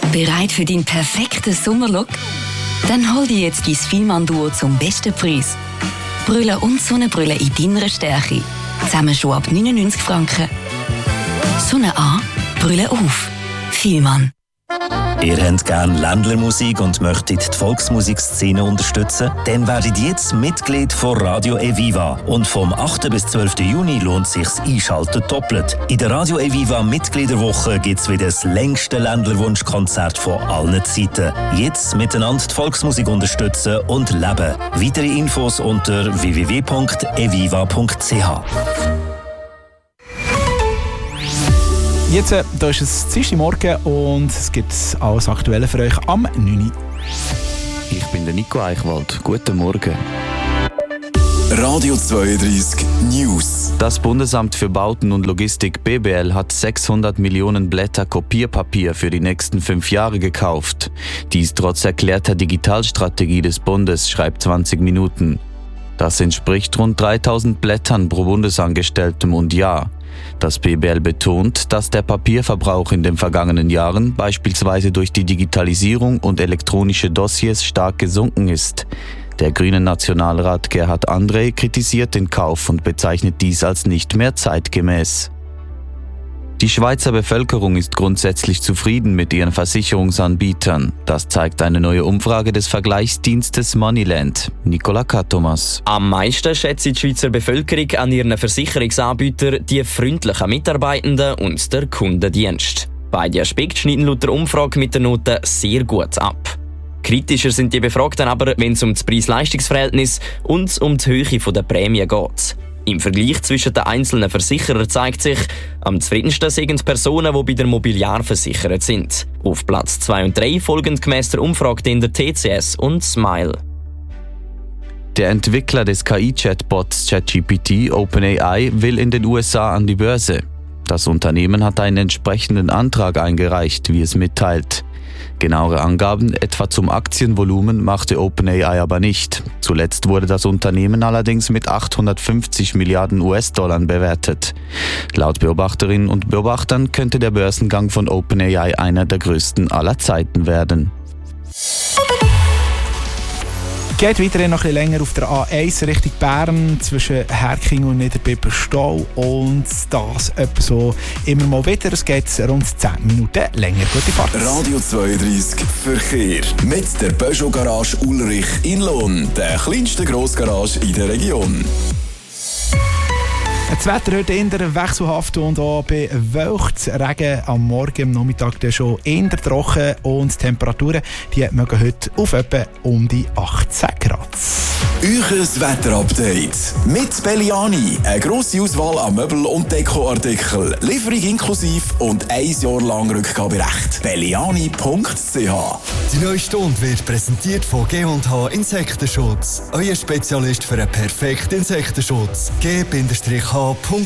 Bereit für deinen perfekten Sommerlook? Dann hol dir jetzt dein Fielmann-Duo zum besten Preis. Brille und Sonnenbrille in deiner Stärke. Zusammen schon ab 99 Franken. Sonne an, Brille auf. Fielmann. Ihr habt gerne Ländlermusik und möchtet die Volksmusikszene unterstützen? Dann werdet jetzt Mitglied von Radio Eviva. Und vom 8. bis 12. Juni lohnt sich's Einschalten doppelt. In der Radio Eviva Mitgliederwoche gibt's wieder das längste Ländlerwunschkonzert von allen Zeiten. Jetzt miteinander die Volksmusik unterstützen und leben. Weitere Infos unter www.eviva.ch. Jetzt, da ist es Dienstagmorgen und es gibt alles Aktuelle für euch am 9. Ich bin der Nico Eichwald. Guten Morgen. Radio 32 News. Das Bundesamt für Bauten und Logistik BBL hat 600 Millionen Blätter Kopierpapier für die nächsten 5 Jahre gekauft. Dies trotz erklärter Digitalstrategie des Bundes, schreibt 20 Minuten. Das entspricht rund 3000 Blättern pro Bundesangestelltem und Jahr. Das BBL betont, dass der Papierverbrauch in den vergangenen Jahren beispielsweise durch die Digitalisierung und elektronische Dossiers stark gesunken ist. Der grüne Nationalrat Gerhard André kritisiert den Kauf und bezeichnet dies als nicht mehr zeitgemäß. Die Schweizer Bevölkerung ist grundsätzlich zufrieden mit ihren Versicherungsanbietern. Das zeigt eine neue Umfrage des Vergleichsdienstes Moneyland. Nicola Katomas. Am meisten schätzt die Schweizer Bevölkerung an ihren Versicherungsanbietern die freundlichen Mitarbeitenden und der Kundendienst. Beide Aspekte schneiden laut der Umfrage mit der Note sehr gut ab. Kritischer sind die Befragten aber, wenn es um das Preis-Leistungs-Verhältnis und um die Höhe der Prämie geht. Im Vergleich zwischen den einzelnen Versicherern zeigt sich, am zufriedensten sind Personen, die bei der Mobiliar versichert sind. Auf Platz 2 und 3 folgen gemäss der Umfrage in der TCS und Smile. Der Entwickler des KI-Chatbots ChatGPT, OpenAI, will in den USA an die Börse. Das Unternehmen hat einen entsprechenden Antrag eingereicht, wie es mitteilt. Genauere Angaben etwa zum Aktienvolumen machte OpenAI aber nicht. Zuletzt wurde das Unternehmen allerdings mit 850 Milliarden US-Dollar bewertet. Laut Beobachterinnen und Beobachtern könnte der Börsengang von OpenAI einer der größten aller Zeiten werden. Geht weiterhin noch ein bisschen länger auf der A1 Richtung Bern zwischen Herking und Niederbipp-Stau und das etwa so immer mal wieder. Es geht rund 10 Minuten länger. Gute Fahrt. Radio 32 Verkehr mit der Peugeot Garage Ulrich in Lohn, der kleinsten Grossgarage in der Region. Das Wetter heute eher wechselhaft und auch bewölkt. Regen am Morgen, am Nachmittag dann schon eher trocken und die Temperaturen die mögen heute auf etwa um die 18 Grad. Euches Wetterupdate mit Belliani. Eine grosse Auswahl an Möbel- und Dekoartikeln. Lieferung inklusive und 1 Jahr lang Rückgaberecht. Belliani.ch. Die neue Stunde wird präsentiert von G&H Insektenschutz. Euer Spezialist für einen perfekten Insektenschutz. G-H.ch